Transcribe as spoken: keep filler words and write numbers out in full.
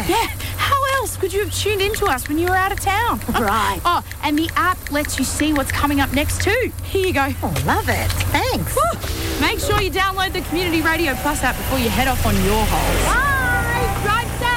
Yeah, how else could you have tuned into us when you were out of town? Right. Oh, and the app lets you see what's coming up next too. Here you go. Oh, love it. Thanks. Woo. Make sure you download the Community Radio Plus app before you head off on your holes. Bye. Drive safe.